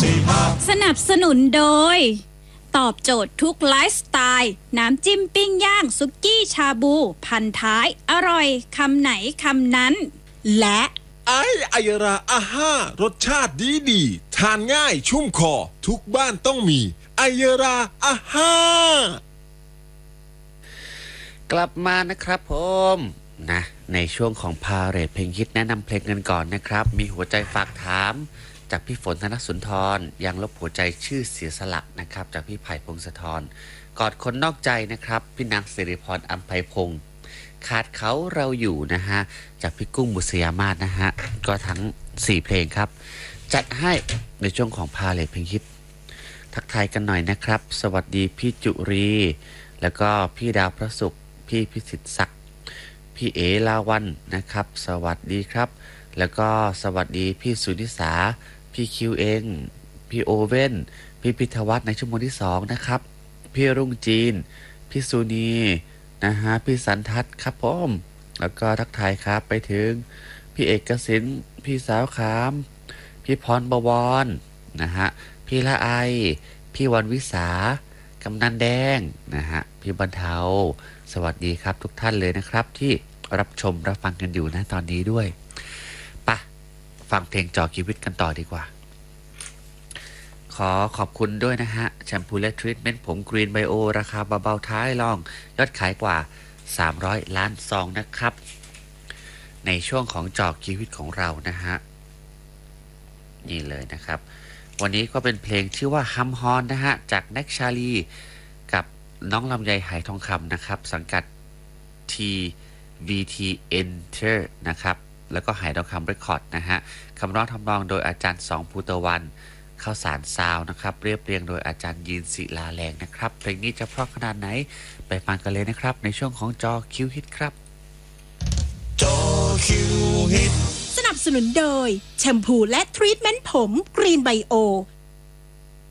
สนับสนุนโดยตอบโจทย์ทุกไลฟ์สไตล์น้ำจิ้มปิ้งย่างซุกี้ชาบูพันท้ายอร่อยคำไหนคำนั้นและไอยราอาห้ารสชาติดีทานง่ายชุ่มคอทุกบ้านต้องมีไอยราอาห้ากลับมานะครับผมนะในช่วงของพาเรทเพลงฮิตแนะนำเพลงกันก่อนนะครับมีหัวใจฝากถามจากพี่ฝนธนสุนทรยังลบหัวใจชื่อเสียสละนะครับจากพี่ไผ่พงศธรกอดคนนอกใจนะครับพี่นางสิริพรอัมไพพงศ์ขาดเขาเราอยู่นะฮะจากพี่กุ้งบุษยามาศนะฮะก็ทั้ง4เพลงครับจัดให้ในช่วงของพาเรทเพลงฮิตทักทายกันหน่อยนะครับสวัสดีพี่จุรีแล้วก็พี่ดาวพระศุกร์พี่พิสิทธิ์ศักดิ์พี่เอลาวันนะครับสวัสดีครับแล้วก็สวัสดีพี่สุนิสาพี่คิวเองพี่โอเว่นพี่พิทวัฒน์ในชั่วโมงที่2นะครับพี่รุ่งจีนพี่สุนีนะฮะพี่สันทัศน์ครับผมแล้วก็ทักทายครับไปถึงพี่เอกสินพี่สาวขามพี่พรบวรนะฮะพี่ละไอพี่วันวิสากำนันแดงนะฮะพี่บรรเทาสวัสดีครับทุกท่านเลยนะครับที่รับชมรับฟังกันอยู่นะตอนนี้ด้วยปะฟังเพลงจ่อชีวิตกันต่อดีกว่าขอขอบคุณด้วยนะฮะแชมพูและทรีทเมนต์ผมกรีนไบโอราคาเบาๆท้ายลองยอดขายกว่า300ล้านซองนะครับในช่วงของจ่อชีวิตของเรานะฮะนี่เลยนะครับวันนี้ก็เป็นเพลงชื่อว่าฮัมฮอนนะฮะจากแน็กชาลีกับน้องลำไยหายทองคำนะครับสังกัด TVT Enter นะครับแล้วก็หายทองคำเรคคอร์ดนะฮะคำร้องทำนองโดยอาจารย์สองภูตะวันข้าวสารซาวนะครับเรียบเรียงโดยอาจารย์ยีนศิลาแรงนะครับเพลงนี้จะเพราะขนาดไหนไปฟังกันเลยนะครับในช่วงของจอคิวฮิตครับจอคิวฮิตสนับสนุนโดยแชมพูและทรีทเมนต์ผมกรีนไบโอ